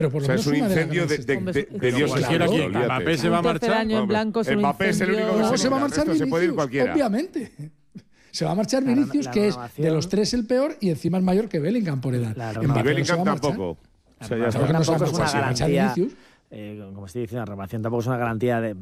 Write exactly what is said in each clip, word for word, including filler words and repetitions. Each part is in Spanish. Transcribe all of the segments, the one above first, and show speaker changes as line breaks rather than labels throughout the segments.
Pero por lo
o sea,
menos
es un
una de las
incendio de,
grandes
de,
historias.
de, de
Pero
Dios.
cualquiera
santo,
aquí,
olvídate.
Mbappé se va a
Un tercer
marchar.
año en blanco es un
Mbappé es el único que
No,
se
se va a
niega,
marchar
el resto se puede ir
Vinicius,
cualquiera.
obviamente. Se va a marchar
La
Vinicius,
la
que es
renovación-
de los tres el peor y encima es mayor que Bellingham por edad.
La
Mbappé
Y
no se
Bellingham
va a marchar.
tampoco. O sea, ya
La
está.
Claro, no se va a
tampoco es una
marchar, se va a marchar
garantía.
Vinicius.
Eh, como estoy diciendo, la renovación tampoco es una garantía de,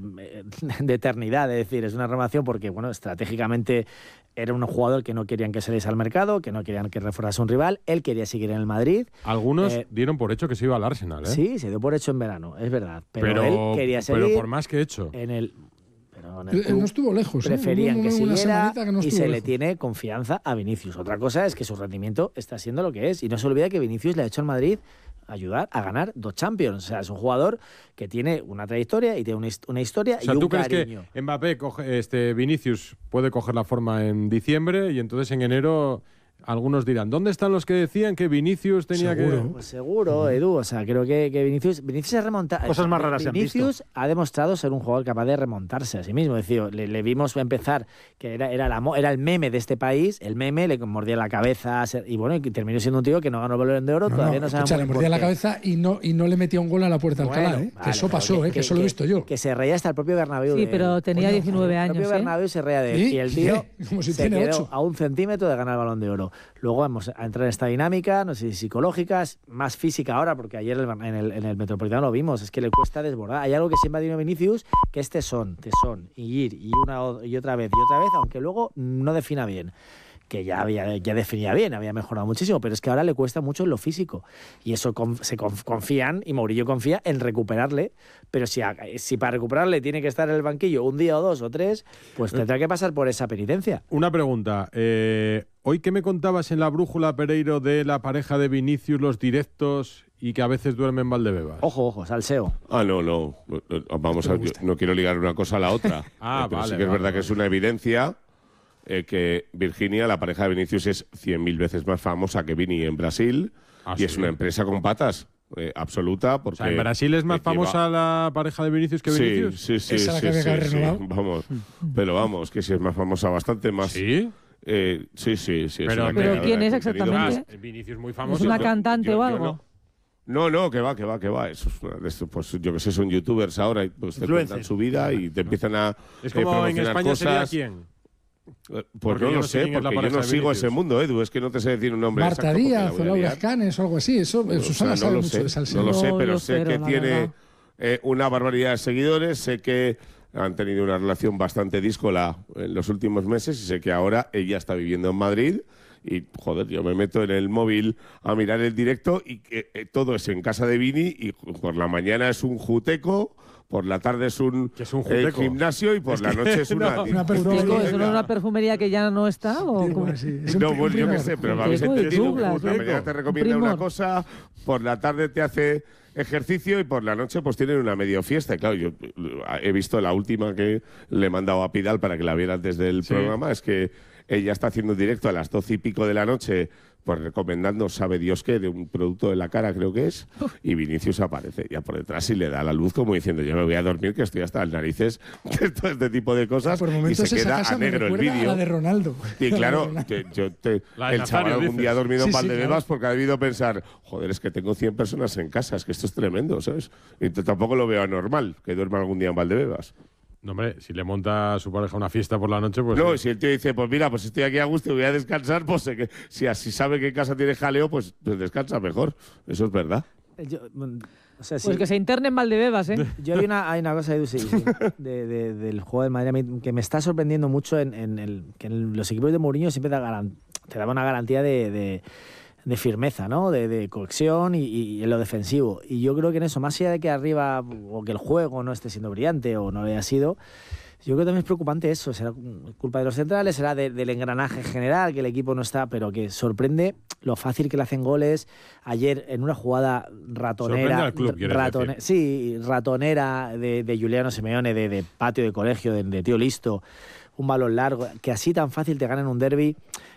de eternidad, es decir, es una renovación porque, bueno, estratégicamente era un jugador que no querían que saliese al mercado, que no querían que reforzase un rival, él quería seguir en el Madrid.
Algunos
Eh,
dieron por hecho que se iba al Arsenal, ¿eh?
Sí, se dio por hecho en verano, es verdad, pero,
pero,
él quería seguir
pero por más que hecho.
en el... Pero en el
Eh,
club
No estuvo lejos. ¿eh?
preferían
Hubo
que
una
siguiera
semanita que no
y
estuvo
se le
lejos.
tiene confianza a Vinicius. Otra cosa es que su rendimiento está siendo lo que es y no se olvida que Vinicius le ha hecho al Madrid ayudar a ganar dos Champions. O sea, es un jugador que tiene una trayectoria y tiene una, hist- una historia
O sea,
y un
¿tú crees
cariño.
que Mbappé, coge, este, Vinicius, puede coger la forma en diciembre y entonces en enero algunos dirán, ¿dónde están los que decían que Vinicius tenía
Seguro.
que...?
Pues seguro, Edu. O sea, creo que, que Vinicius, Vinicius se remonta.
Cosas más raras se han
Vinicius ha demostrado ser un jugador capaz de remontarse a sí mismo. Es decir, le, le vimos empezar, que era, era, la, mo- era el meme de este país, el meme, le mordía la cabeza, se- y bueno, y terminó siendo un tío que no ganó el Balón de Oro,
No,
todavía no,
no,
sabemos
escucha, le
por
mordía la
qué.
cabeza y no, y no le metía un gol a la puerta de Alcalá,
Bueno,
¿eh?
vale,
que eso
pero
pasó, ¿eh? que, eso lo he visto yo.
Que se reía hasta el propio Bernabéu.
Sí,
de
pero
él.
tenía
Coño,
diecinueve
El propio
años, ¿eh?
Bernabéu se reía de él.
¿Sí?
Y el tío
Como si
se
tiene
quedó
ocho.
a un centímetro de ganar el Balón de Oro. Luego vamos a entrar en esta dinámica, no sé si psicológica, más física ahora, porque ayer el- en el, en el Metropolitano lo vimos, es que le cuesta desbordar. Hay algo que siempre ha tenido Vinicius, que es tesón, tesón, y ir, y una o- y otra vez, y otra vez, aunque luego no defina bien. Que ya, había, ya definía bien, había mejorado muchísimo, pero es que ahora le cuesta mucho en lo físico. Y eso conf- se conf- confían, y Mourinho confía en recuperarle, pero si, a- si para recuperarle tiene que estar en el banquillo un día o dos o tres, pues tendrá que pasar por esa penitencia.
Una pregunta. Eh, Hoy, ¿qué me contabas en la brújula, Pereiro, de la pareja de Vinicius, los directos y que a veces duerme en Valdebebas?
Ojo, ojo, salseo.
Ah, no, no. Vamos a ver, no quiero ligar una cosa a la otra.
Ah,
Eh, pero
vale,
sí que es
vale,
verdad
vale.
que es una evidencia eh, que Virginia, la pareja de Vinicius, es cien mil veces más famosa que Vini en Brasil
Ah,
y es
sí.
una empresa con patas eh, absoluta. Porque
O sea, ¿en Brasil es más
eh, lleva-
famosa la pareja de Vinicius que
Sí,
Vinicius?
sí, sí,
Esa la
sí,
que había que
sí,
haber
sí,
renovado.
vamos. Pero vamos, que si es más famosa, bastante más.
¿Sí?
Eh, sí, sí, sí. es
Pero-
una
pero
creadora
¿quién
de
es
contenido
exactamente?
más-
Vinicius muy
¿Es
famoso.
una
yo-
cantante
yo-
o
yo
algo?
no. No, no, que va, que va, que va. Eso es una de estos, pues yo que sé, son youtubers ahora y pues te
Influencer.
cuentan su vida y te empiezan a
Es
eh,
como en
promocionar
España sería
cosas.
quién.
Eh, Pues
Porque
no
yo
lo
no sé
sé,
quién es la
porque yo
pareja
no
de
sigo
Vinicius.
ese mundo, Edu. Es que no te sé decir un nombre
Marta
exacto porque la
Díaz
voy
o
a
Laura
liar.
Escanes o algo así. Eso,
O sea,
Susana
no
sabe
lo
mucho
sé,
de salseo.
no lo sé,
No,
pero
yo
sé
cero,
que
la
tiene
verdad.
eh, una barbaridad de seguidores, sé que han tenido una relación bastante díscola en los últimos meses y sé que ahora ella está viviendo en Madrid y, joder, yo me meto en el móvil a mirar el directo y que eh, todo es en casa de Vini y por la mañana es un juteco, por la tarde es un,
¿Qué es un
eh,
juteco?
gimnasio y por
Es
la
que
noche es una...
no.
Una
Pero
perfumería.
¿eso no es una perfumería que ya no está? ¿O
Digo,
cómo?
así, es un
No,
pri-
pues
un
yo qué
primor.
sé, pero me
Un
habéis
juteco de
entendido.
Douglas,
Por la
¿no?
mañana te
Un
recomienda una
primor.
cosa, por la tarde te hace ejercicio y por la noche pues tienen una medio fiesta. Y claro, yo eh, he visto la última que le he mandado a Pidal para que la viera antes del
Sí.
programa, es que ella está haciendo directo a las doce y pico de la noche, pues recomendando, sabe Dios qué, de un producto de la cara, creo que es, y Vinicius aparece ya por detrás y le da la luz como diciendo, yo me voy a dormir, que estoy hasta las narices de todo este tipo de cosas,
Por
y
momentos
se
esa
queda
casa
a
me
negro el
recuerda a
vídeo.
la de Ronaldo.
Y
La de
claro,
Ronaldo.
que yo te-
La de
el chaval
Nazario,
algún
dices.
día ha dormido
Sí,
en
sí,
Valdebebas
claro.
porque ha debido pensar, joder, es que tengo cien personas en casa, es que esto es tremendo, ¿sabes? Y t- tampoco lo veo anormal que duerma algún día en Valdebebas.
No, hombre, si le monta a su pareja una fiesta por la noche, pues...
No,
sí.
y si el tío dice, pues mira, pues estoy aquí a gusto y voy a descansar, pues sé que si así sabe que en casa tiene jaleo, pues, pues descansa mejor. Eso es verdad.
Yo, mm, o sea,
Pues
sí,
que se interne en Valdebebas, ¿eh?
yo hay una, hay una cosa Edu, sí, sí, de, de- del juego del Madrid a mí que me está sorprendiendo mucho en, en el, que en los equipos de Mourinho siempre da garan- te daba una garantía de, de, de firmeza, ¿no? De, de cohesión y, y en lo defensivo. Y yo creo que en eso, más allá de que arriba o que el juego no esté siendo brillante o no lo haya sido, yo creo que también es preocupante eso. Será culpa de los centrales, será de- del engranaje general, que el equipo no está, pero que sorprende lo fácil que le hacen goles. Ayer, en una jugada ratonera.
Sorprende al club, quieres
ratone-
decir.
Sí, ratonera de, de Giuliano Simeone, de, de patio de colegio, de, de tío listo, un balón largo, que así tan fácil te ganan un derbi.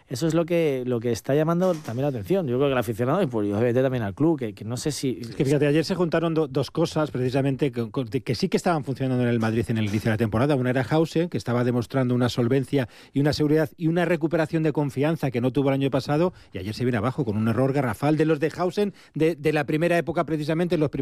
Eso es lo que, lo que está llamando también la atención. Yo creo que el aficionado, y pues obviamente también al club, que, que no sé si...
Es que fíjate, ayer se juntaron do, dos cosas precisamente que, que sí que estaban funcionando en el Madrid en el inicio de la temporada. Una era Hausen, que estaba demostrando una solvencia y una seguridad y una recuperación de confianza que no tuvo el año pasado, y ayer se viene abajo con un error garrafal de los de Hausen de, de la primera época, precisamente en los primeros